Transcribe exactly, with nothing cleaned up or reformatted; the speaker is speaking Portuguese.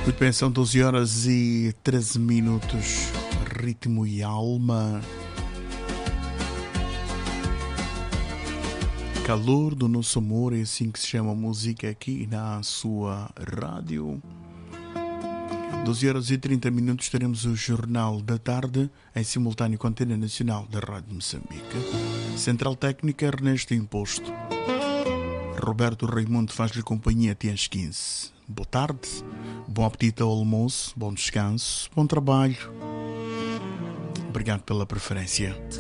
Muito bem, são doze horas e treze minutos. Ritmo e alma. Calor do nosso amor, é assim que se chama a música aqui na sua rádio. doze horas e trinta minutos teremos o Jornal da Tarde em simultâneo com a Antena Nacional da Rádio Moçambique. Central Técnica Ernesto Imposto. Roberto Raimundo faz-lhe companhia até às quinze. Boa tarde, bom apetite ao almoço, bom descanso, bom trabalho. Obrigado pela preferência.